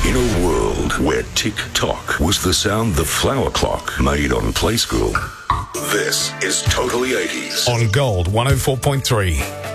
In a world where tick-tock was the sound the flower clock made on Play School, this is Totally 80s. On Gold 104.3.